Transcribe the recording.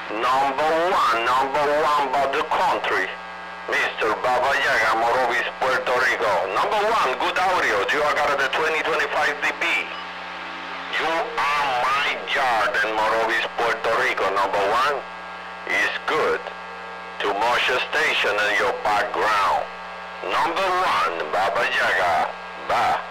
Number one about the country. Mr. Baba Yaga, Morovis, Puerto Rico. Number one, good audio. You got the 2025 dB. You are my yard in Morovis, Puerto Rico. Number one is good. Too much station in your background. Number one, Baba Yaga. Ba.